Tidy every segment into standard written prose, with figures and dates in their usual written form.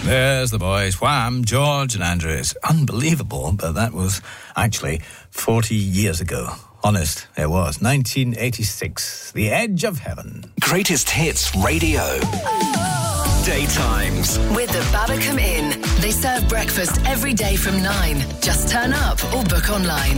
There's the boys, Wham, George and Andrew. It's unbelievable, but that was actually 40 years ago. Honest, it was. 1986, The Edge of Heaven. Greatest Hits Radio. Daytimes. With the Babacom Inn. They serve breakfast every day from 9. Just turn up or book online.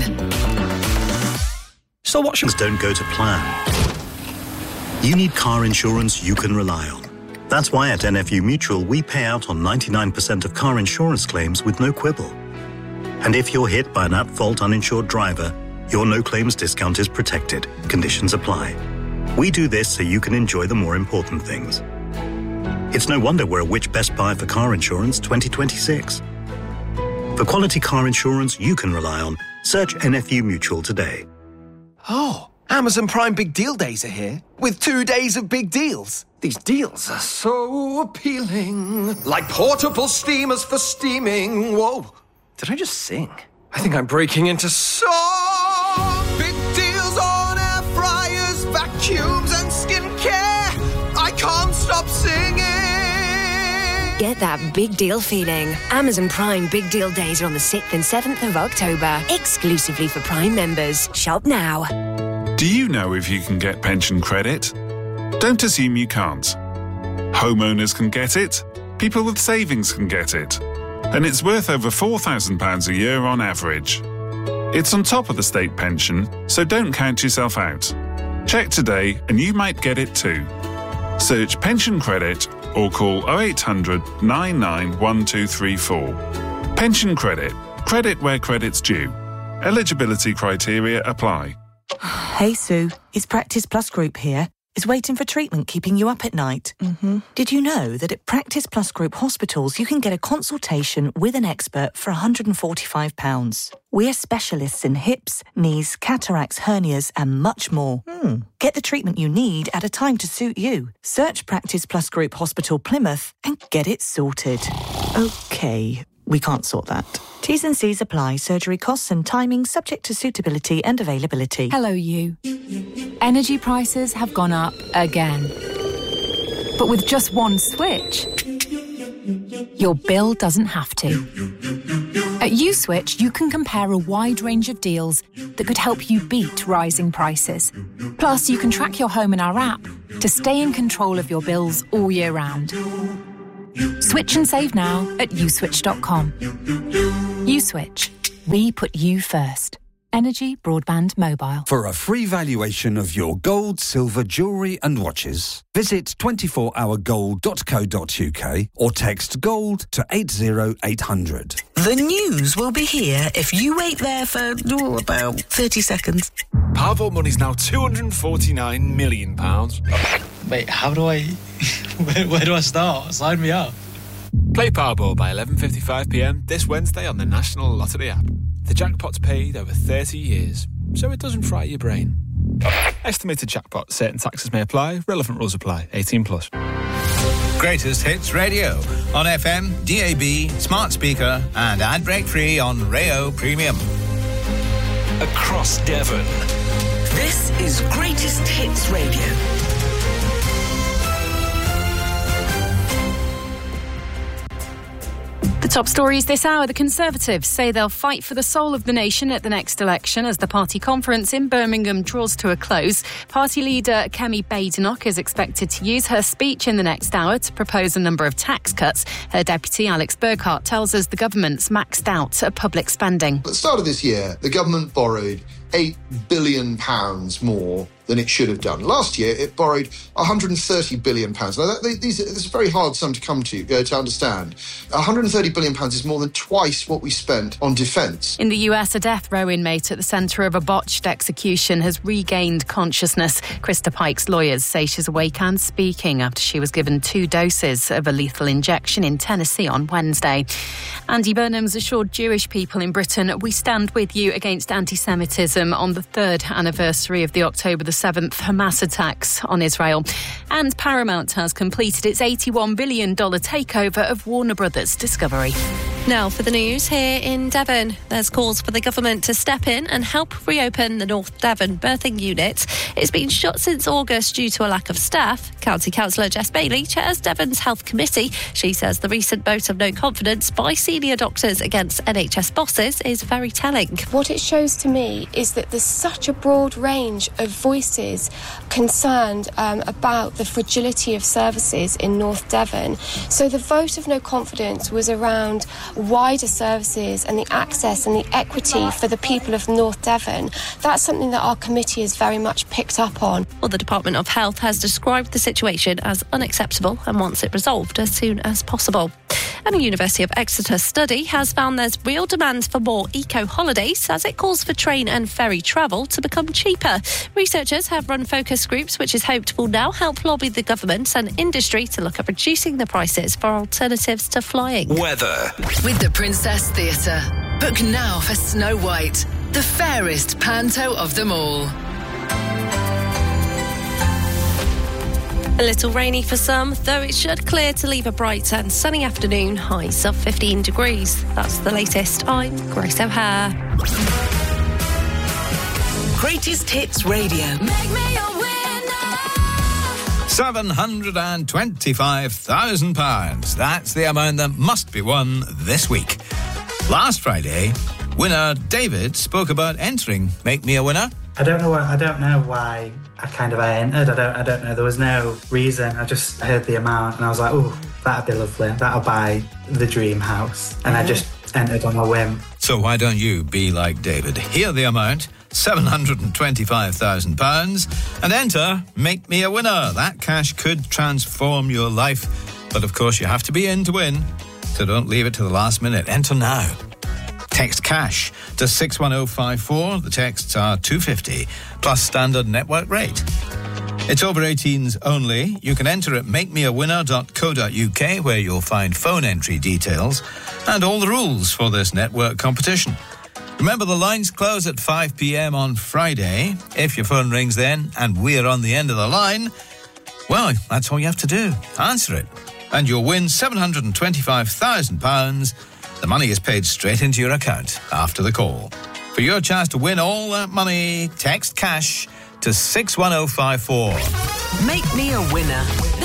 So what should... Don't go to plan. You need car insurance you can rely on. That's why at NFU Mutual we pay out on 99% of car insurance claims with no quibble. And if you're hit by an at-fault uninsured driver, your no-claims discount is protected. Conditions apply. We do this so you can enjoy the more important things. It's no wonder we're a Which Best Buy for Car Insurance 2026. For quality car insurance you can rely on, search NFU Mutual today. Oh, Amazon Prime Big Deal Days are here, with 2 days of big deals. These deals are so appealing. Like portable steamers for steaming. Whoa, did I just sing? I think I'm breaking into song. Big deals on air fryers, vacuums and skincare. I can't stop singing. Get that big deal feeling. Amazon Prime Big Deal Days are on the 6th and 7th of October. Exclusively for Prime members. Shop now. Do you know if you can get pension credit? Don't assume you can't. Homeowners can get it. People with savings can get it. And it's worth over £4,000 a year on average. It's on top of the state pension, so don't count yourself out. Check today and you might get it too. Search pension credit or call 0800 99 1234. Pension credit. Credit where credit's due. Eligibility criteria apply. Hey Sue, it's Practice Plus Group here. Is waiting for treatment keeping you up at night? Mm-hmm. Did you know that at Practice Plus Group hospitals you can get a consultation with an expert for £145? We're specialists in hips, knees, cataracts, hernias and much more. Get the treatment you need at a time to suit you. Search Practice Plus Group Hospital Plymouth and get it sorted. OK, we can't sort that. T's and C's apply. Surgery costs and timing subject to suitability and availability. Hello, you. Energy prices have gone up again. But with just one switch, your bill doesn't have to. At USwitch, you can compare a wide range of deals that could help you beat rising prices. Plus, you can track your home in our app to stay in control of your bills all year round. Switch and save now at uswitch.com. USwitch. We put you first. Energy Broadband Mobile. For a free valuation of your gold, silver, jewellery and watches, visit 24hourgold.co.uk or text GOLD to 80800. The news will be here if you wait there for about 30 seconds. Powerball money's now £249 million. Wait, how do I... where do I start? Sign me up. Play Powerball by 11:55pm this Wednesday on the National Lottery app. The jackpot's paid over 30 years, so it doesn't fry your brain. Estimated jackpot. Certain taxes may apply. Relevant rules apply. 18+. Greatest Hits Radio on FM, DAB, smart speaker and ad break free on Rayo Premium. Across Devon. This is Greatest Hits Radio. The top stories this hour. The Conservatives say they'll fight for the soul of the nation at the next election as the party conference in Birmingham draws to a close. Party leader Kemi Badenoch is expected to use her speech in the next hour to propose a number of tax cuts. Her deputy Alex Burkhart tells us the government's maxed out at public spending. At the start of this year, the government borrowed £8 billion more than it should have done. Last year, it borrowed £130 billion. Now, this is a very hard sum to come to understand. £130 billion is more than twice what we spent on defence. In the US, a death row inmate at the centre of a botched execution has regained consciousness. Krista Pike's lawyers say she's awake and speaking after she was given 2 doses of a lethal injection in Tennessee on Wednesday. Andy Burnham's assured Jewish people in Britain, we stand with you against anti-Semitism on the 3rd anniversary of the October the 7th Hamas attacks on Israel. And Paramount has completed its $81 billion takeover of Warner Brothers Discovery. Now for the news here in Devon. There's calls for the government to step in and help reopen the North Devon birthing unit. It's been shut since August due to a lack of staff. County Councillor Jess Bailey chairs Devon's Health Committee. She says the recent vote of no confidence by senior doctors against NHS bosses is very telling. What it shows to me is that there's such a broad range of voices concerned about the fragility of services in North Devon. So the vote of no confidence was around wider services and the access and the equity for the people of North Devon. That's something that our committee has very much picked up on. Well, the Department of Health has described the situation as unacceptable and wants it resolved as soon as possible. And a University of Exeter study has found there's real demand for more eco-holidays as it calls for train and ferry travel to become cheaper. Researchers have run focus groups which is hoped will now help lobby the government and industry to look at reducing the prices for alternatives to flying. Weather. With the Princess Theatre. Book now for Snow White, the fairest panto of them all. A little rainy for some, though it should clear to leave a bright and sunny afternoon, highs of 15 degrees. That's the latest. I'm Grace O'Hare. Greatest Hits Radio. Make me a winner. £725,000. That's the amount that must be won this week. Last Friday, winner David spoke about entering Make Me a Winner. I don't know why I entered. I don't know. There was no reason. I just heard the amount and I was like, oh, that'd be lovely. That'll buy the dream house. And I just entered on a whim. So why don't you be like David? Hear the amount, £725,000, and enter Make Me a Winner. That cash could transform your life. But of course, you have to be in to win. So don't leave it to the last minute. Enter now. Text cash to 61054. The texts are $2.50 plus standard network rate. It's over 18s only. You can enter at makemeawinner.co.uk where you'll find phone entry details and all the rules for this network competition. Remember, the lines close at 5 p.m. on Friday. If your phone rings then and we're on the end of the line, well, that's all you have to do. Answer it. And you'll win £725,000. The money is paid straight into your account after the call. For your chance to win all that money, text cash to 61054. Make me a winner.